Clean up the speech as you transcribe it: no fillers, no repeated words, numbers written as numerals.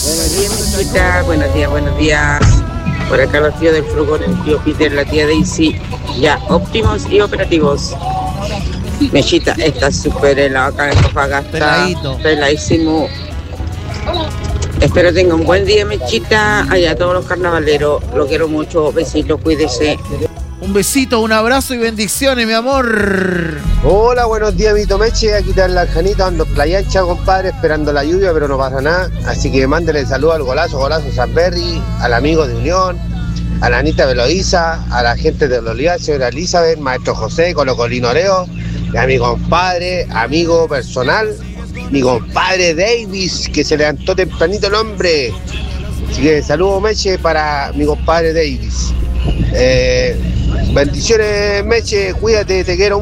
Buenos días, Mechita. Buenos días, buenos días. Por acá los tíos del frugor, el tío Peter, la tía Daisy. Ya óptimos y operativos. Mechita, está súper helado acá en Antofagasta. Peladito. Peladísimo. Espero tenga un buen día, Mechita. Allá a todos los carnavaleros. Lo quiero mucho. Besitos, cuídese. Un besito, un abrazo y bendiciones, mi amor. Hola, buenos días, Mito Meche. Aquí está la Janita, ando en Playa Ancha, compadre, esperando la lluvia, pero no pasa nada. Así que mándele saludos al Golazo Sanberry, al amigo de Unión, a la Anita Veloiza, a la gente de Olivar, señora Elizabeth, maestro José, Colocolino Oreo, y a mi compadre, amigo personal, mi compadre Davis, que se levantó tempranito el hombre. Así que saludos, Meche, para mi compadre Davis. Bendiciones, Meche, cuídate, te quiero